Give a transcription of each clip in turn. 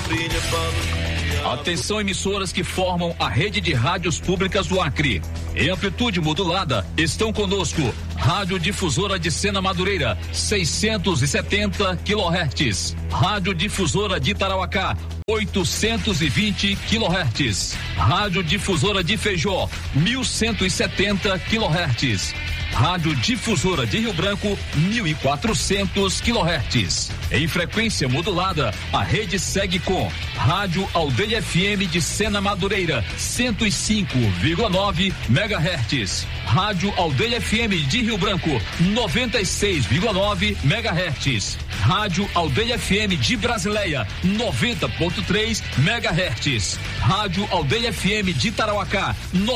Atenção, emissoras que formam a rede de rádios públicas do Acre. Em amplitude modulada, estão conosco Rádio Difusora de Sena Madureira, 670 kHz. Rádio Difusora de Tarauacá, 820 kHz. Rádio Difusora de Feijó, 1170 kHz. Rádio Difusora de Rio Branco, 1400 kHz. Em frequência modulada, a rede segue com Rádio Aldeia FM de Sena Madureira, 105,9 MHz. Rádio Aldeia FM de Rio Branco, 96,9 MHz. Rádio Aldeia FM de Brasileia, 90,3 MHz. Rádio Aldeia FM de Tarauacá,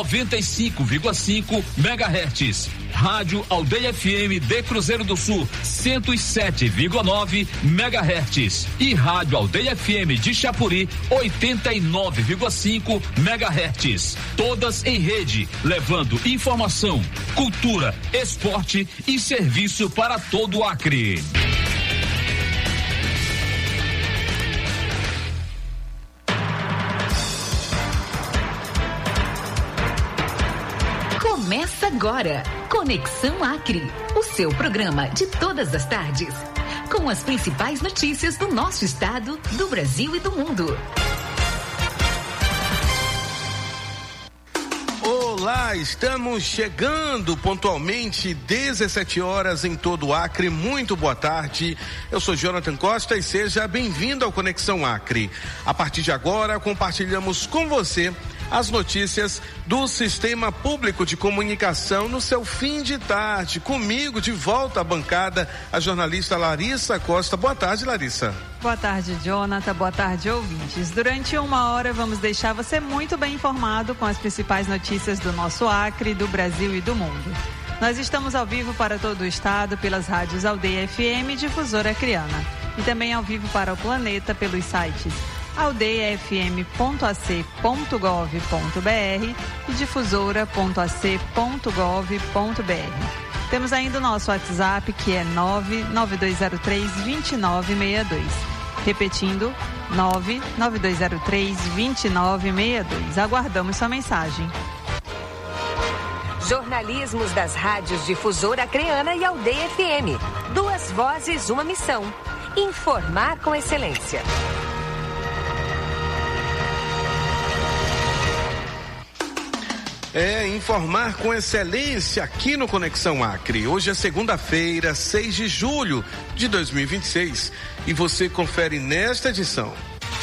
95,5 MHz. Rádio Aldeia FM de Cruzeiro do Sul, 107,9 MHz. E Rádio Aldeia FM de Chapuri, 89,5 MHz. Todas em rede, levando informação, cultura, esporte e serviço para todo o Acre. Começa agora, Conexão Acre, o seu programa de todas as tardes, com as principais notícias do nosso estado, do Brasil e do mundo. Olá, estamos chegando pontualmente 17 horas em todo o Acre. Muito boa tarde. Eu sou Jonathan Costa e seja bem-vindo ao Conexão Acre. A partir de agora, compartilhamos com você as notícias do Sistema Público de Comunicação no seu fim de tarde. Comigo, de volta à bancada, a jornalista Larissa Costa. Boa tarde, Larissa. Boa tarde, Jonathan. Boa tarde, ouvintes. Durante uma hora, vamos deixar você muito bem informado com as principais notícias do nosso Acre, do Brasil e do mundo. Nós estamos ao vivo para todo o estado pelas rádios Aldeia FM e Difusora Acreana. E também ao vivo para o planeta pelos sites aldeiafm.ac.gov.br e difusora.ac.gov.br. Temos ainda o nosso WhatsApp, que é 99203-2962. Repetindo, 99203-2962. Aguardamos sua mensagem. Jornalismos das rádios Difusora Acreana e Aldeia FM. 2 vozes, uma missão. Informar com excelência. Informar com excelência aqui no Conexão Acre. Hoje é segunda-feira, 6 de julho de 2026. E você confere nesta edição.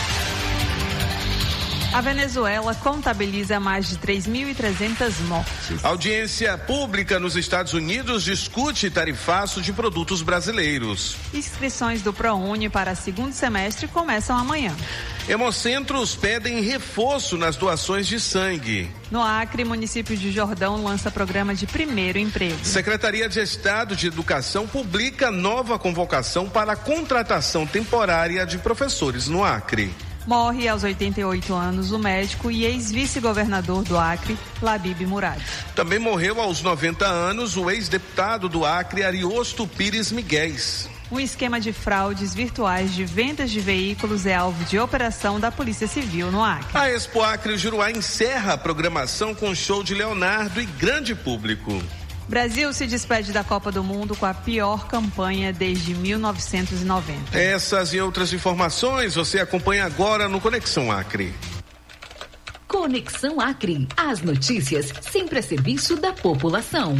A Venezuela contabiliza mais de 3.300 mortes. A audiência pública nos Estados Unidos discute tarifaço de produtos brasileiros. Inscrições do ProUni para segundo semestre começam amanhã. Hemocentros pedem reforço nas doações de sangue. No Acre, município de Jordão lança programa de primeiro emprego. Secretaria de Estado de Educação publica nova convocação para a contratação temporária de professores no Acre. Morre aos 88 anos o médico e ex-vice-governador do Acre, Labib Murad. Também morreu aos 90 anos o ex-deputado do Acre, Ariosto Pires Miguéis. Um esquema de fraudes virtuais de vendas de veículos é alvo de operação da Polícia Civil no Acre. A Expo Acre Juruá encerra a programação com show de Leonardo e grande público. Brasil se despede da Copa do Mundo com a pior campanha desde 1990. Essas e outras informações você acompanha agora no Conexão Acre. Conexão Acre. As notícias sempre a serviço da população.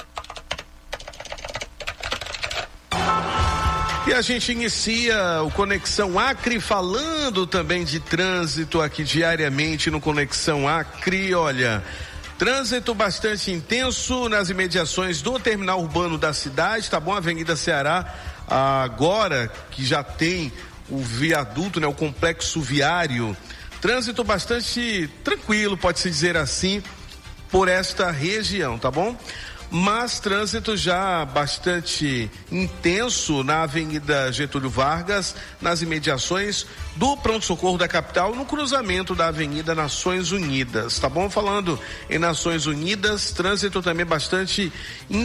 E a gente inicia o Conexão Acre falando também de trânsito aqui diariamente no Conexão Acre. Olha, trânsito bastante intenso nas imediações do terminal urbano da cidade, tá bom? Avenida Ceará, agora que já tem o viaduto, né? O complexo viário. Trânsito bastante tranquilo, pode-se dizer assim, por esta região, tá bom? Mas trânsito já bastante intenso na Avenida Getúlio Vargas, nas imediações do pronto-socorro da capital, no cruzamento da Avenida Nações Unidas, tá bom? Falando em Nações Unidas, trânsito também bastante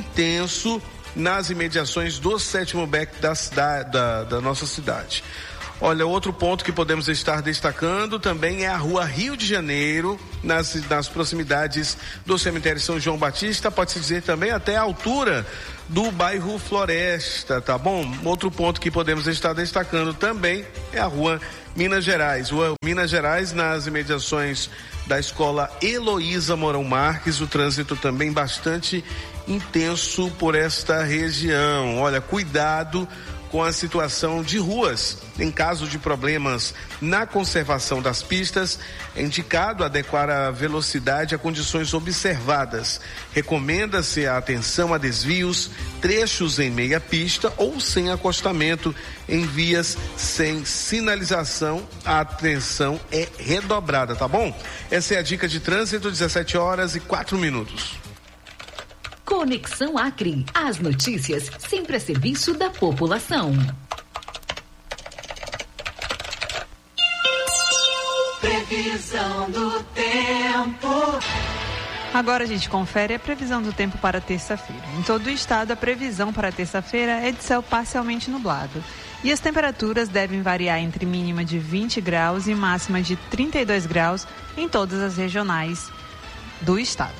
intenso nas imediações do 7º BEC da nossa cidade. Olha, outro ponto que podemos estar destacando também é a rua Rio de Janeiro, nas proximidades do cemitério São João Batista, pode-se dizer também até a altura do bairro Floresta, tá bom? Outro ponto que podemos estar destacando também é a rua Minas Gerais. Rua Minas Gerais, nas imediações da escola Heloísa Mourão Marques, o trânsito também bastante intenso por esta região. Olha, cuidado com a situação de ruas. Em caso de problemas na conservação das pistas, é indicado adequar a velocidade a condições observadas. Recomenda-se a atenção a desvios, trechos em meia pista ou sem acostamento em vias sem sinalização. A atenção é redobrada, tá bom? Essa é a dica de trânsito, 17h04. Conexão Acre. As notícias sempre a serviço da população. Previsão do tempo. Agora a gente confere a previsão do tempo para terça-feira. Em todo o estado, a previsão para terça-feira é de céu parcialmente nublado. E as temperaturas devem variar entre mínima de 20 graus e máxima de 32 graus em todas as regionais do estado.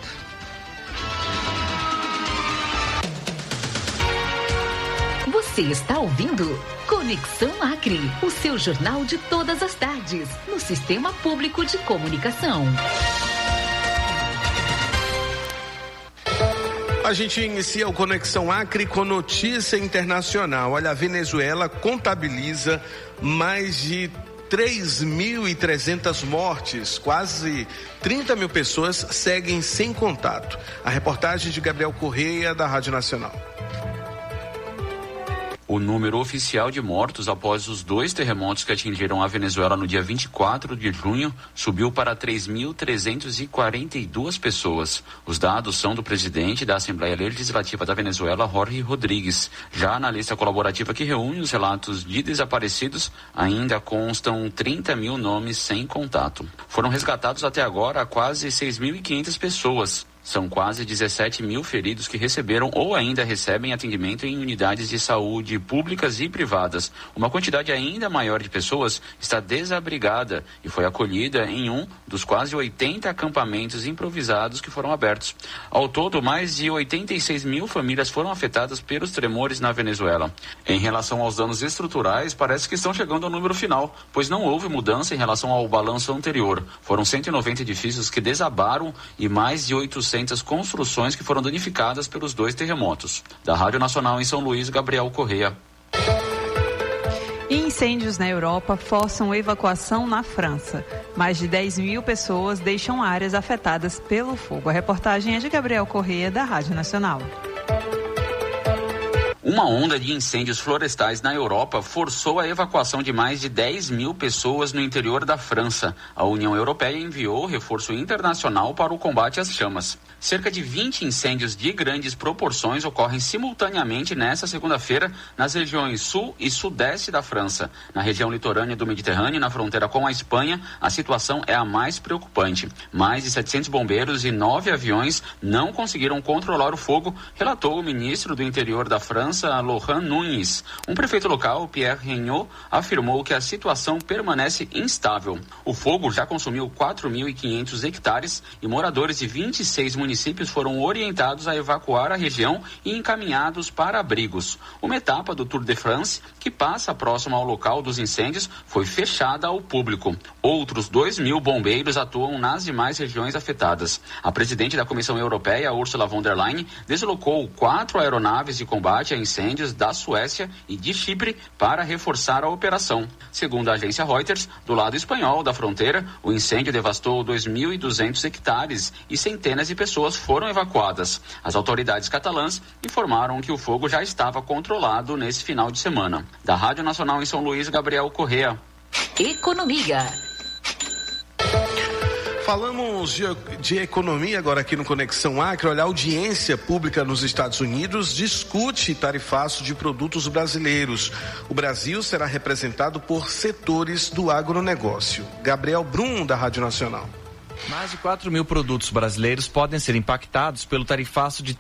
Você está ouvindo Conexão Acre, o seu jornal de todas as tardes, no Sistema Público de Comunicação. A gente inicia o Conexão Acre com notícia internacional. Olha, a Venezuela contabiliza mais de 3.300 mortes, quase 30 mil pessoas seguem sem contato. A reportagem de Gabriel Correia, da Rádio Nacional. O número oficial de mortos após os 2 terremotos que atingiram a Venezuela no dia 24 de junho subiu para 3.342 pessoas. Os dados são do presidente da Assembleia Legislativa da Venezuela, Jorge Rodrigues. Já na lista colaborativa que reúne os relatos de desaparecidos, ainda constam 30 mil nomes sem contato. Foram resgatados até agora quase 6.500 pessoas. São quase 17 mil feridos que receberam ou ainda recebem atendimento em unidades de saúde públicas e privadas. Uma quantidade ainda maior de pessoas está desabrigada e foi acolhida em um dos quase 80 acampamentos improvisados que foram abertos. Ao todo, mais de 86 mil famílias foram afetadas pelos tremores na Venezuela. Em relação aos danos estruturais, parece que estão chegando ao número final, pois não houve mudança em relação ao balanço anterior. Foram 190 edifícios que desabaram e mais de 800 construções que foram danificadas pelos 2 terremotos. Da Rádio Nacional em São Luís, Gabriel Correia. Incêndios na Europa forçam evacuação na França. Mais de 10 mil pessoas deixam áreas afetadas pelo fogo. A reportagem é de Gabriel Correia, da Rádio Nacional. Uma onda de incêndios florestais na Europa forçou a evacuação de mais de 10 mil pessoas no interior da França. A União Europeia enviou reforço internacional para o combate às chamas. Cerca de 20 incêndios de grandes proporções ocorrem simultaneamente nesta segunda-feira nas regiões sul e sudeste da França. Na região litorânea do Mediterrâneo, na fronteira com a Espanha, a situação é a mais preocupante. Mais de 700 bombeiros e 9 aviões não conseguiram controlar o fogo, relatou o ministro do Interior da França, Laurent Nunez. Um prefeito local, Pierre Regnault, afirmou que a situação permanece instável. O fogo já consumiu 4.500 hectares e moradores de 26 municípios foram orientados a evacuar a região e encaminhados para abrigos. Uma etapa do Tour de France, que passa próximo ao local dos incêndios, foi fechada ao público. Outros 2.000 bombeiros atuam nas demais regiões afetadas. A presidente da Comissão Europeia, Ursula von der Leyen, deslocou 4 aeronaves de combate a incêndios da Suécia e de Chipre para reforçar a operação. Segundo a agência Reuters, do lado espanhol da fronteira, o incêndio devastou 2.200 hectares e centenas de pessoas foram evacuadas. As autoridades catalãs informaram que o fogo já estava controlado nesse final de semana. Da Rádio Nacional em São Luís, Gabriel Correia. Economia. Falamos de economia agora aqui no Conexão Acre. Olha, a audiência pública nos Estados Unidos discute tarifaço de produtos brasileiros. O Brasil será representado por setores do agronegócio. Gabriel Brum, da Rádio Nacional. Mais de 4 mil produtos brasileiros podem ser impactados pelo tarifaço de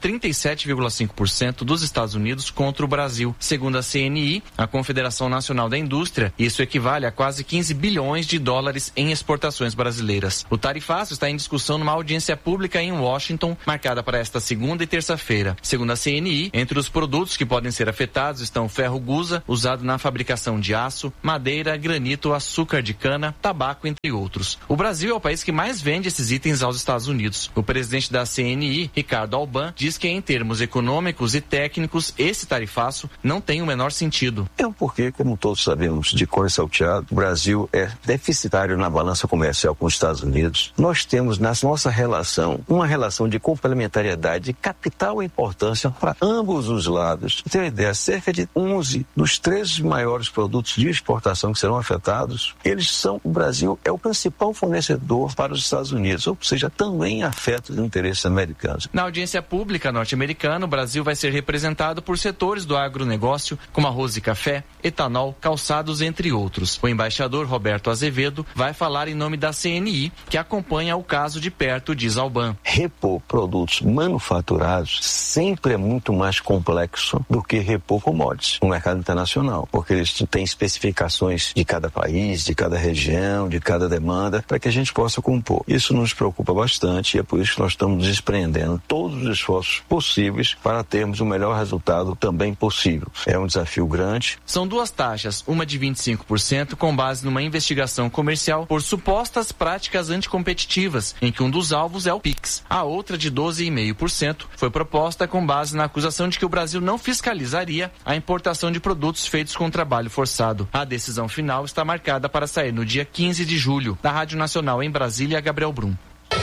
37,5% dos Estados Unidos contra o Brasil. Segundo a CNI, a Confederação Nacional da Indústria, isso equivale a quase 15 bilhões de dólares em exportações brasileiras. O tarifaço está em discussão numa audiência pública em Washington, marcada para esta segunda e terça-feira. Segundo a CNI, entre os produtos que podem ser afetados estão ferro gusa, usado na fabricação de aço, madeira, granito, açúcar de cana, tabaco, entre outros. O Brasil é o país que mais vende esses itens aos Estados Unidos. O presidente da CNI, Ricardo Alban, diz que em termos econômicos e técnicos, esse tarifaço não tem o menor sentido. É porque, como todos sabemos, de cor salteado, o Brasil é deficitário na balança comercial com os Estados Unidos. Nós temos na nossa relação uma relação de complementariedade de capital importância para ambos os lados. Você tem uma ideia, cerca de 11 dos 13 maiores produtos de exportação que serão afetados, o Brasil é o principal fornecedor para os Estados Unidos, ou seja, também afeta os interesses americanos. Na audiência pública norte-americana, o Brasil vai ser representado por setores do agronegócio, como arroz e café, etanol, calçados, entre outros. O embaixador Roberto Azevedo vai falar em nome da CNI, que acompanha o caso de perto, diz Alban. Repor produtos manufaturados sempre é muito mais complexo do que repor commodities no mercado internacional, porque eles têm especificações de cada país, de cada região, de cada demanda, para que a gente possa compor. Isso nos preocupa bastante e é por isso que nós estamos desprendendo todos os esforços possíveis para termos o melhor resultado também possível. É um desafio grande. São duas taxas, uma de 25% com base numa investigação comercial por supostas práticas anticompetitivas, em que um dos alvos é o PIX. A outra, de 12,5%, foi proposta com base na acusação de que o Brasil não fiscalizaria a importação de produtos feitos com trabalho forçado. A decisão final está marcada para sair no dia 15 de julho. Da Rádio Nacional em Brasília, Gabriel Brum.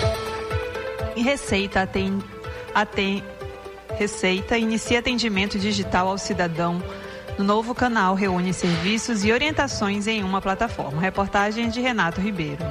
Receita inicia atendimento digital ao cidadão. No novo canal reúne serviços e orientações em uma plataforma. Reportagem de Renato Ribeiro.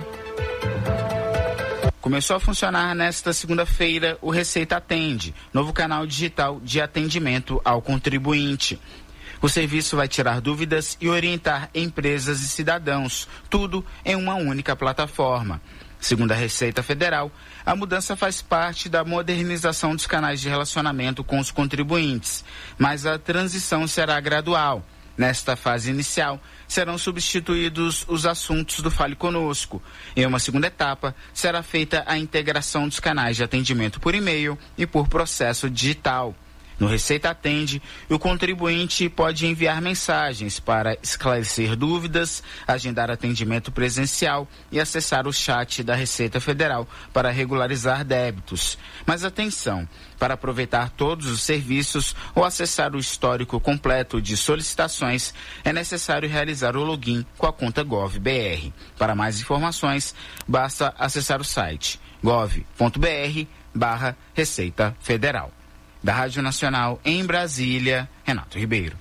Começou a funcionar nesta segunda-feira o Receita Atende, novo canal digital de atendimento ao contribuinte. O serviço vai tirar dúvidas e orientar empresas e cidadãos, tudo em uma única plataforma. Segundo a Receita Federal, a mudança faz parte da modernização dos canais de relacionamento com os contribuintes, mas a transição será gradual. Nesta fase inicial, serão substituídos os assuntos do Fale Conosco. Em uma segunda etapa, será feita a integração dos canais de atendimento por e-mail e por processo digital. No Receita Atende, o contribuinte pode enviar mensagens para esclarecer dúvidas, agendar atendimento presencial e acessar o chat da Receita Federal para regularizar débitos. Mas atenção, para aproveitar todos os serviços ou acessar o histórico completo de solicitações, é necessário realizar o login com a conta Gov.br. Para mais informações, basta acessar o site gov.br/Receita Federal. Da Rádio Nacional em Brasília, Renato Ribeiro.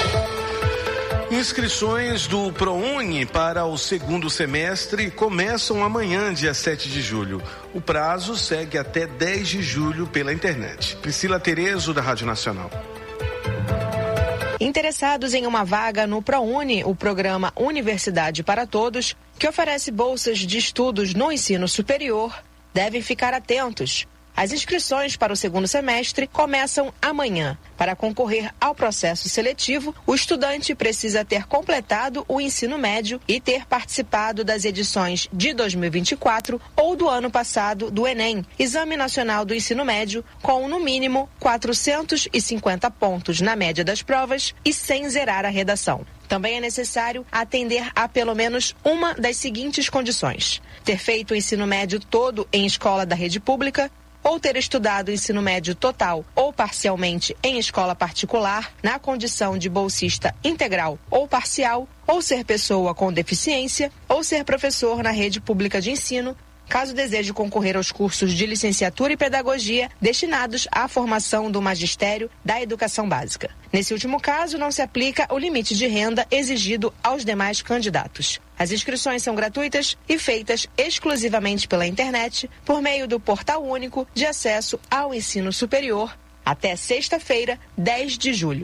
Inscrições do ProUni para o segundo semestre começam amanhã, dia 7 de julho. O prazo segue até 10 de julho pela internet. Priscila Terezo, da Rádio Nacional. Interessados em uma vaga no ProUni, o programa Universidade para Todos, que oferece bolsas de estudos no ensino superior, devem ficar atentos. As inscrições para o segundo semestre começam amanhã. Para concorrer ao processo seletivo, o estudante precisa ter completado o ensino médio e ter participado das edições de 2024 ou do ano passado do Enem, Exame Nacional do Ensino Médio, com no mínimo 450 pontos na média das provas e sem zerar a redação. Também é necessário atender a pelo menos uma das seguintes condições: ter feito o ensino médio todo em escola da rede pública, ou ter estudado o ensino médio total ou parcialmente em escola particular, na condição de bolsista integral ou parcial, ou ser pessoa com deficiência, ou ser professor na rede pública de ensino, caso deseje concorrer aos cursos de licenciatura e pedagogia destinados à formação do magistério da educação básica. Nesse último caso, não se aplica o limite de renda exigido aos demais candidatos. As inscrições são gratuitas e feitas exclusivamente pela internet, por meio do Portal Único de Acesso ao Ensino Superior, até sexta-feira, 10 de julho.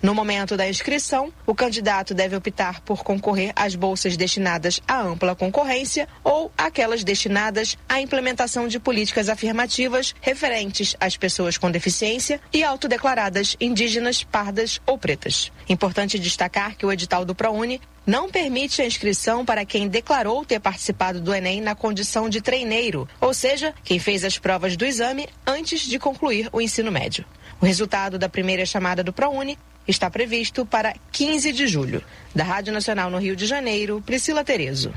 No momento da inscrição, o candidato deve optar por concorrer às bolsas destinadas à ampla concorrência ou aquelas destinadas à implementação de políticas afirmativas referentes às pessoas com deficiência e autodeclaradas indígenas, pardas ou pretas. Importante destacar que o edital do ProUni não permite a inscrição para quem declarou ter participado do Enem na condição de treineiro, ou seja, quem fez as provas do exame antes de concluir o ensino médio. O resultado da primeira chamada do ProUni está previsto para 15 de julho. Da Rádio Nacional no Rio de Janeiro, Priscila Terezo.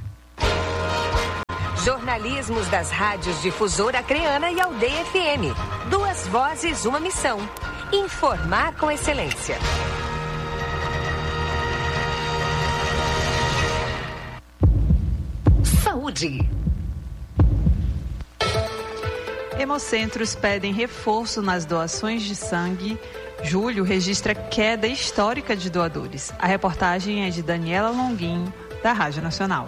Jornalismos das rádios Difusora Acreana e Aldeia FM. 2 vozes, uma missão. Informar com excelência. Saúde. Hemocentros pedem reforço nas doações de sangue. Julho registra queda histórica de doadores. A reportagem é de Daniela Longuinho, da Rádio Nacional.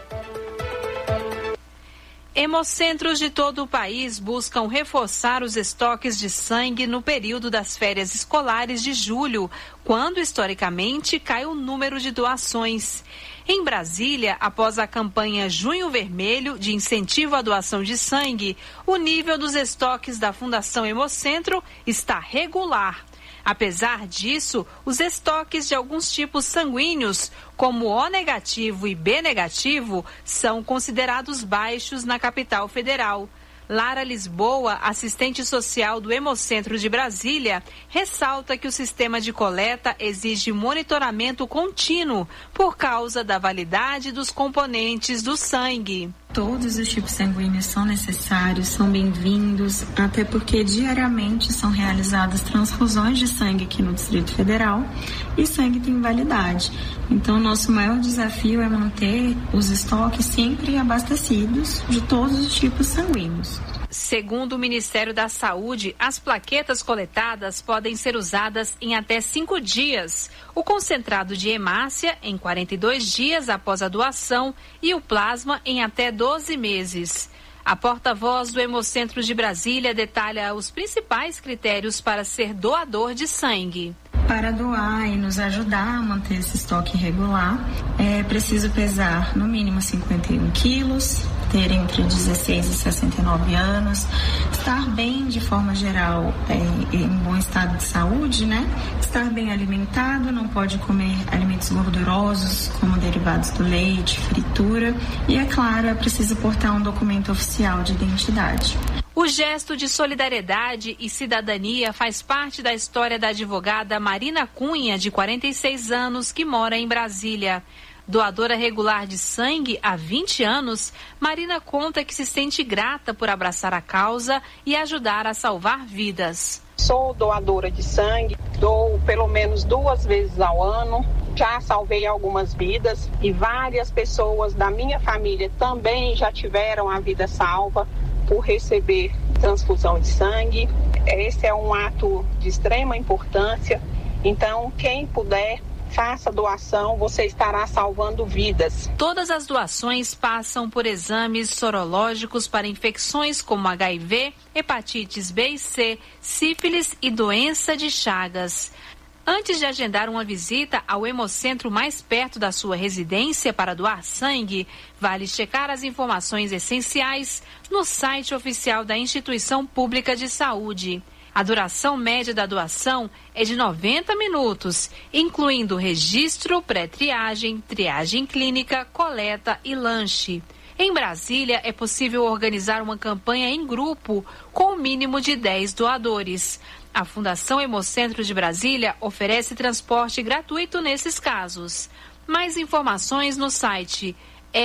Hemocentros de todo o país buscam reforçar os estoques de sangue no período das férias escolares de julho, quando historicamente cai o número de doações. Em Brasília, após a campanha Junho Vermelho de incentivo à doação de sangue, o nível dos estoques da Fundação Hemocentro está regular. Apesar disso, os estoques de alguns tipos sanguíneos, como O negativo e B negativo, são considerados baixos na capital federal. Lara Lisboa, assistente social do Hemocentro de Brasília, ressalta que o sistema de coleta exige monitoramento contínuo por causa da validade dos componentes do sangue. Todos os tipos sanguíneos são necessários, são bem-vindos, até porque diariamente são realizadas transfusões de sangue aqui no Distrito Federal e sangue tem validade. Então, nosso maior desafio é manter os estoques sempre abastecidos de todos os tipos sanguíneos. Segundo o Ministério da Saúde, as plaquetas coletadas podem ser usadas em até 5 dias, o concentrado de hemácia em 42 dias após a doação e o plasma em até 12 meses. A porta-voz do Hemocentro de Brasília detalha os principais critérios para ser doador de sangue. Para doar e nos ajudar a manter esse estoque regular, é preciso pesar no mínimo 51 quilos, ter entre 16 e 69 anos, estar bem de forma geral, em bom estado de saúde, né? Estar bem alimentado, não pode comer alimentos gordurosos, como derivados do leite, fritura. E, é claro, é preciso portar um documento oficial de identidade. O gesto de solidariedade e cidadania faz parte da história da advogada Marina Cunha, de 46 anos, que mora em Brasília. Doadora regular de sangue há 20 anos, Marina conta que se sente grata por abraçar a causa e ajudar a salvar vidas. Sou doadora de sangue, dou pelo menos 2 vezes ao ano. Já salvei algumas vidas e várias pessoas da minha família também já tiveram a vida salva por receber transfusão de sangue. Esse é um ato de extrema importância. Então, quem puder, faça doação, você estará salvando vidas. Todas as doações passam por exames sorológicos para infecções como HIV, hepatites B e C, sífilis e doença de Chagas. Antes de agendar uma visita ao hemocentro mais perto da sua residência para doar sangue, vale checar as informações essenciais no site oficial da Instituição Pública de Saúde. A duração média da doação é de 90 minutos, incluindo registro, pré-triagem, triagem clínica, coleta e lanche. Em Brasília, é possível organizar uma campanha em grupo com o mínimo de 10 doadores. A Fundação Hemocentro de Brasília oferece transporte gratuito nesses casos. Mais informações no site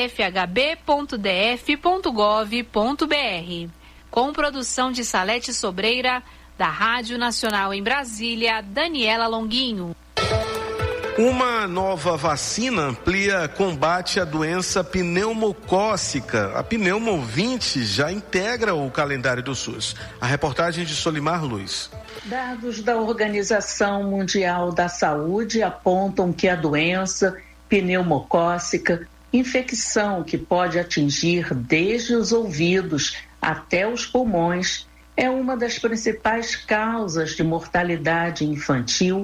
fhb.df.gov.br. Com produção de Salete Sobreira, da Rádio Nacional em Brasília, Daniela Longuinho. Uma nova vacina amplia combate à doença pneumocócica. A Pneumo 20 já integra o calendário do SUS. A reportagem de Solimar Luiz. Dados da Organização Mundial da Saúde apontam que a doença pneumocócica, infecção que pode atingir desde os ouvidos até os pulmões, é uma das principais causas de mortalidade infantil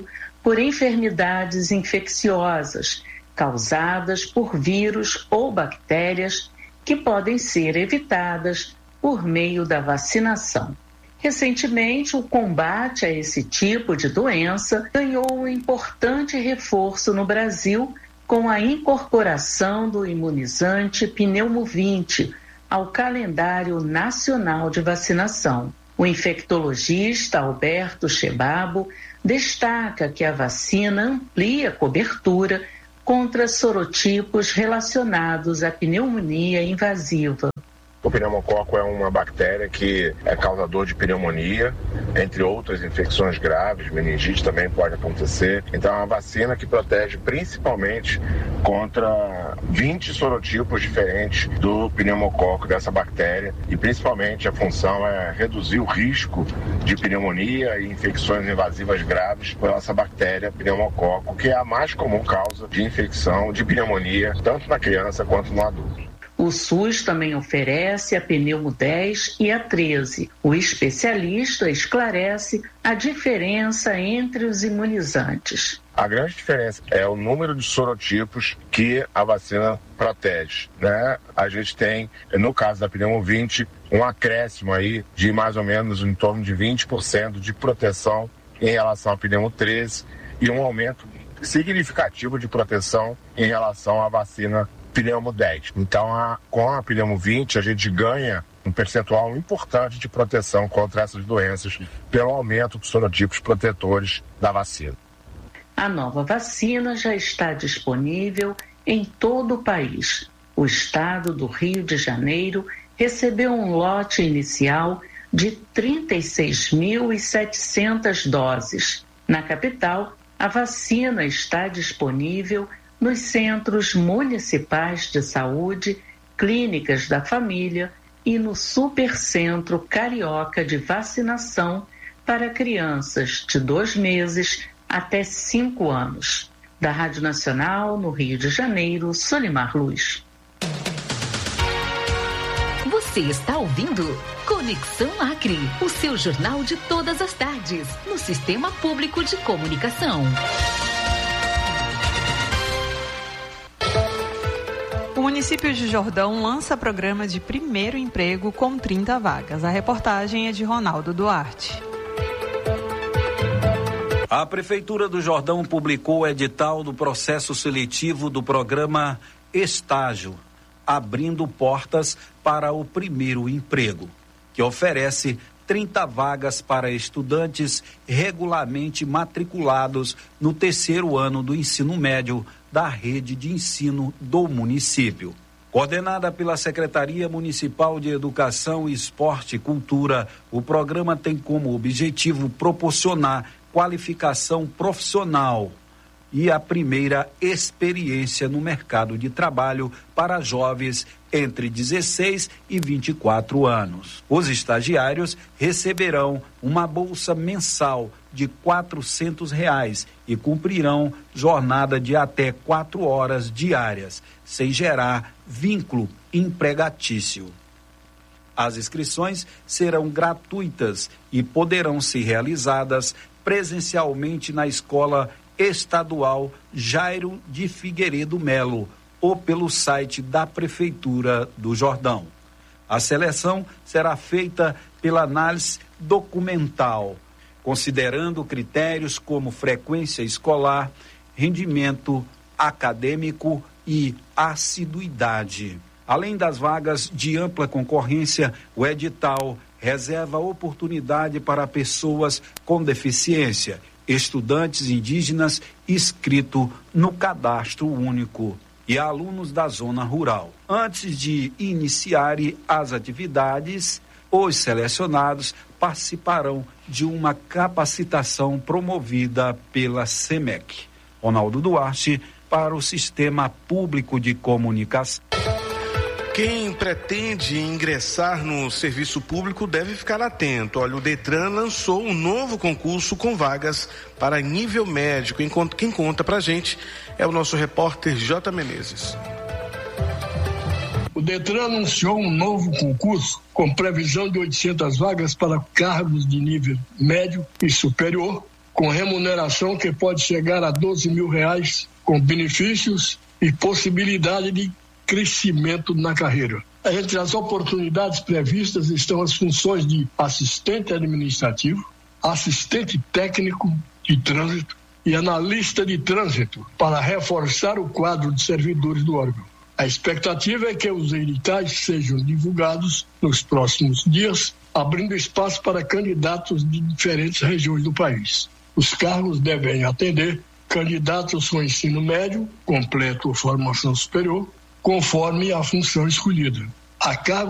por enfermidades infecciosas causadas por vírus ou bactérias que podem ser evitadas por meio da vacinação. Recentemente, o combate a esse tipo de doença ganhou um importante reforço no Brasil com a incorporação do imunizante Pneumo-20 ao calendário nacional de vacinação. O infectologista Alberto Chebabo destaca que a vacina amplia a cobertura contra sorotipos relacionados à pneumonia invasiva. O pneumococo é uma bactéria que é causador de pneumonia, entre outras infecções graves, meningite também pode acontecer. Então é uma vacina que protege principalmente contra 20 sorotipos diferentes do pneumococo, dessa bactéria, e principalmente a função é reduzir o risco de pneumonia e infecções invasivas graves por essa bactéria pneumococo, que é a mais comum causa de infecção de pneumonia, tanto na criança quanto no adulto. O SUS também oferece a Pneumo 10 e a 13. O especialista esclarece a diferença entre os imunizantes. A grande diferença é o número de sorotipos que a vacina protege, né? A gente tem, no caso da Pneumo 20, um acréscimo aí de mais ou menos em torno de 20% de proteção em relação à Pneumo 13 e um aumento significativo de proteção em relação à vacina Pneumo 10. Então, com a Pneumo 20, a gente ganha um percentual importante de proteção contra essas doenças pelo aumento dos sorotipos protetores da vacina. A nova vacina já está disponível em todo o país. O estado do Rio de Janeiro recebeu um lote inicial de 36.700 doses. Na capital, a vacina está disponível nos centros municipais de saúde, clínicas da família e no Supercentro Carioca de Vacinação para crianças de 2 meses até 5 anos. Da Rádio Nacional, no Rio de Janeiro, Solimar Luz. Você está ouvindo Conexão Acre, o seu jornal de todas as tardes, no Sistema Público de Comunicação. O município de Jordão lança programa de primeiro emprego com 30 vagas. A reportagem é de Ronaldo Duarte. A Prefeitura do Jordão publicou o edital do processo seletivo do programa Estágio, abrindo portas para o primeiro emprego, que oferece 30 vagas para estudantes regularmente matriculados no 3º ano do ensino médio da rede de ensino do município. Coordenada pela Secretaria Municipal de Educação, Esporte e Cultura, o programa tem como objetivo proporcionar qualificação profissional e a primeira experiência no mercado de trabalho para jovens entre 16 e 24 anos. Os estagiários receberão uma bolsa mensal de R$ 400 e cumprirão jornada de até 4 horas diárias, sem gerar vínculo empregatício. As inscrições serão gratuitas e poderão ser realizadas presencialmente na Escola Estadual Jairo de Figueiredo Melo ou pelo site da Prefeitura do Jordão. A seleção será feita pela análise documental, considerando critérios como frequência escolar, rendimento acadêmico e assiduidade. Além das vagas de ampla concorrência, o edital reserva oportunidade para pessoas com deficiência, estudantes indígenas inscritos no cadastro único e alunos da zona rural. Antes de iniciarem as atividades, os selecionados participarão de uma capacitação promovida pela SEMEC. Ronaldo Duarte, para o Sistema Público de Comunicação. Quem pretende ingressar no serviço público deve ficar atento. Olha, o Detran lançou um novo concurso com vagas para nível médico. Quem conta pra gente é o nosso repórter J. Menezes. O Detran anunciou um novo concurso com previsão de 800 vagas para cargos de nível médio e superior, com remuneração que pode chegar a R$12 mil, com benefícios e possibilidade de crescimento na carreira. Entre as oportunidades previstas estão as funções de assistente administrativo, assistente técnico de trânsito e analista de trânsito, para reforçar o quadro de servidores do órgão. A expectativa é que os editais sejam divulgados nos próximos dias, abrindo espaço para candidatos de diferentes regiões do país. Os cargos devem atender candidatos com ensino médio, completo ou formação superior, conforme a função escolhida. A cargo